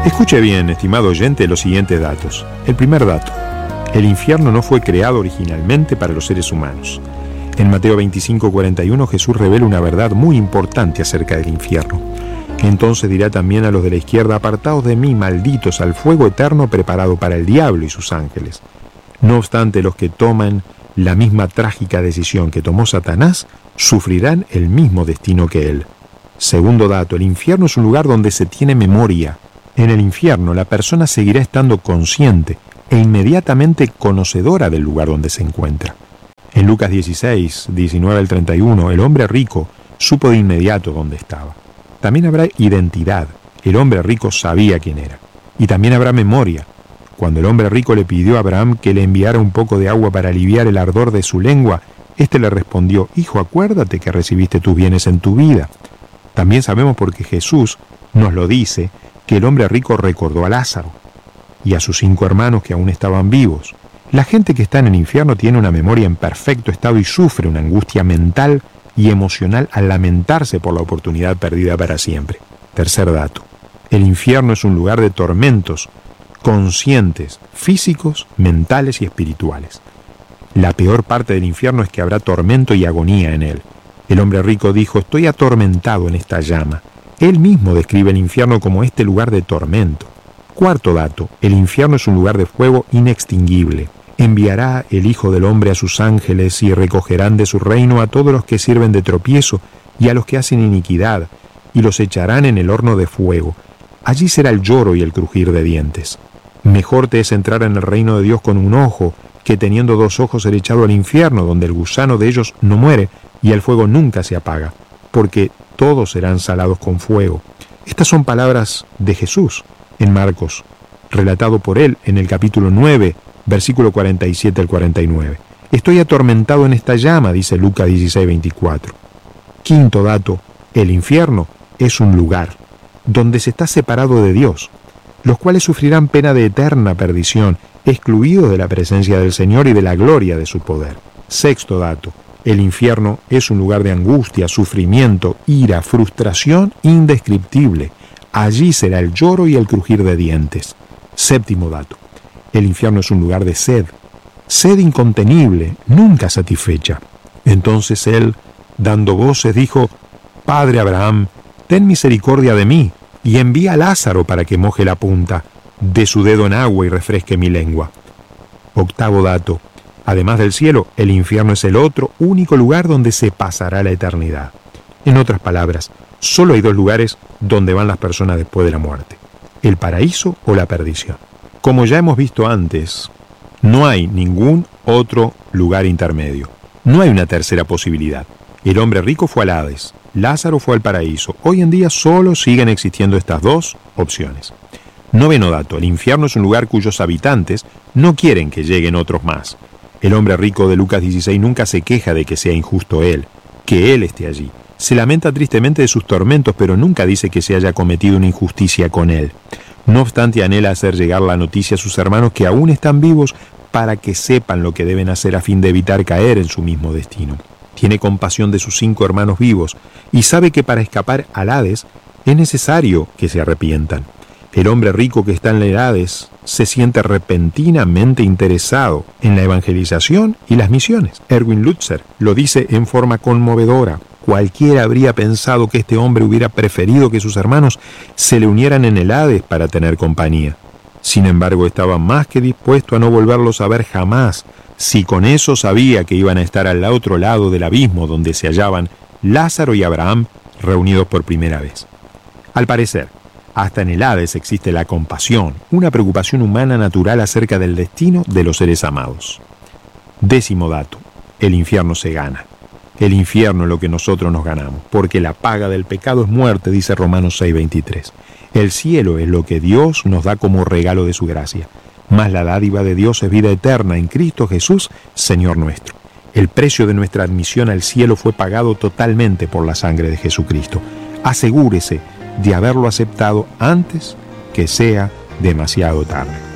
Escuche bien, estimado oyente, los siguientes datos. El primer dato: el infierno no fue creado originalmente para los seres humanos. En Mateo 25:41 Jesús revela una verdad muy importante acerca del infierno. Entonces dirá también a los de la izquierda: apartaos de mí, malditos, al fuego eterno preparado para el diablo y sus ángeles. No obstante, los que toman la misma trágica decisión que tomó Satanás sufrirán el mismo destino que él. Segundo dato: el infierno es un lugar donde se tiene memoria. En el infierno la persona seguirá estando consciente e inmediatamente conocedora del lugar donde se encuentra. En Lucas 16, 19 al 31, el hombre rico supo de inmediato dónde estaba. También habrá identidad. El hombre rico sabía quién era. Y también habrá memoria. Cuando el hombre rico le pidió a Abraham que le enviara un poco de agua para aliviar el ardor de su lengua, éste le respondió: hijo, acuérdate que recibiste tus bienes en tu vida. También sabemos, porque Jesús nos lo dice, que el hombre rico recordó a Lázaro y a sus 5 hermanos que aún estaban vivos. La gente que está en el infierno tiene una memoria en perfecto estado y sufre una angustia mental y emocional al lamentarse por la oportunidad perdida para siempre. Tercer dato: el infierno es un lugar de tormentos conscientes, físicos, mentales y espirituales. La peor parte del infierno es que habrá tormento y agonía en él. El hombre rico dijo: estoy atormentado en esta llama. Él mismo describe el infierno como este lugar de tormento. Cuarto dato: el infierno es un lugar de fuego inextinguible. Enviará el Hijo del Hombre a sus ángeles y recogerán de su reino a todos los que sirven de tropiezo y a los que hacen iniquidad, y los echarán en el horno de fuego. Allí será el lloro y el crujir de dientes. Mejor te es entrar en el reino de Dios con un ojo, que teniendo 2 ojos ser echado al infierno, donde el gusano de ellos no muere y el fuego nunca se apaga, porque todos serán salados con fuego. Estas son palabras de Jesús en Marcos, relatado por él en el capítulo 9, versículo 47 al 49. Estoy atormentado en esta llama, dice Lucas 16:24. Quinto dato: el infierno es un lugar donde se está separado de Dios, los cuales sufrirán pena de eterna perdición, excluidos de la presencia del Señor y de la gloria de su poder. Sexto dato: el infierno es un lugar de angustia, sufrimiento, ira, frustración indescriptible. Allí será el lloro y el crujir de dientes. Séptimo dato: el infierno es un lugar de sed incontenible, nunca satisfecha. Entonces él, dando voces, dijo: Padre Abraham, ten misericordia de mí, y envía a Lázaro para que moje la punta de su dedo en agua y refresque mi lengua. Octavo dato: además del cielo, el infierno es el otro único lugar donde se pasará la eternidad. En otras palabras, solo hay 2 lugares donde van las personas después de la muerte: el paraíso o la perdición. Como ya hemos visto antes, no hay ningún otro lugar intermedio. No hay una tercera posibilidad. El hombre rico fue al Hades, Lázaro fue al paraíso. Hoy en día solo siguen existiendo estas 2 opciones. Noveno dato: el infierno es un lugar cuyos habitantes no quieren que lleguen otros más. El hombre rico de Lucas 16 nunca se queja de que sea injusto él, que él esté allí. Se lamenta tristemente de sus tormentos, pero nunca dice que se haya cometido una injusticia con él. No obstante, anhela hacer llegar la noticia a sus hermanos que aún están vivos para que sepan lo que deben hacer a fin de evitar caer en su mismo destino. Tiene compasión de sus 5 hermanos vivos y sabe que para escapar al Hades es necesario que se arrepientan. El hombre rico que está en el Hades se siente repentinamente interesado en la evangelización y las misiones. Erwin Lutzer lo dice en forma conmovedora: cualquiera habría pensado que este hombre hubiera preferido que sus hermanos se le unieran en el Hades para tener compañía. Sin embargo, estaba más que dispuesto a no volverlos a ver jamás, si con eso sabía que iban a estar al otro lado del abismo donde se hallaban Lázaro y Abraham reunidos por primera vez. Al parecer, hasta en el Hades existe la compasión, una preocupación humana natural acerca del destino de los seres amados. Décimo dato: el infierno se gana. El infierno es lo que nosotros nos ganamos, porque la paga del pecado es muerte, dice Romanos 6:23. El cielo es lo que Dios nos da como regalo de su gracia, mas la dádiva de Dios es vida eterna en Cristo Jesús, Señor nuestro. El precio de nuestra admisión al cielo fue pagado totalmente por la sangre de Jesucristo. Asegúrese de haberlo aceptado antes que sea demasiado tarde.